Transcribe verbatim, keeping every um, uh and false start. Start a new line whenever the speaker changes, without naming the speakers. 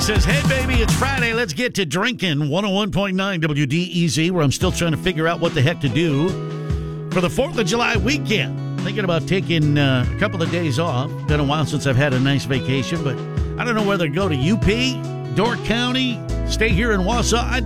says, hey, baby, it's Friday. Let's get to drinking. one oh one point nine W D E Z, where I'm still trying to figure out what the heck to do for the fourth of July weekend. Thinking about taking uh, a couple of days off. Been a while since I've had a nice vacation, but I don't know whether to go to U P, Door County, stay here in Wausau. I,